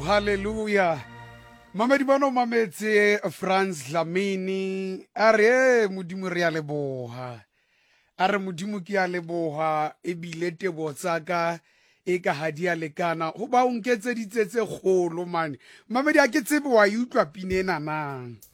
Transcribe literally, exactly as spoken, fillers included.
haleluya. Mamedi bana o mametse Franz Dlamini a re modimo re a leboha. A re modimo ke a leboha ebile tebo tsaka e ka hadi a lekana ho ba o nketse ditsetse kgolo mane. Mamedi a ke tsebe wa e utlwa pine ena nang.